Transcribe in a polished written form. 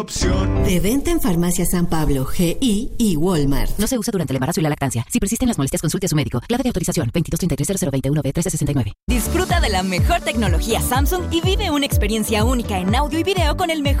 opción. De venta en Farmacia San Pablo, GI y Walmart. No se usa durante el embarazo y la lactancia. Si persisten las molestias, consulte a su médico. Clave de autorización 2233-0021-B1369. Disfruta de la mejor tecnología Samsung y vive una experiencia única en audio y video con el mejor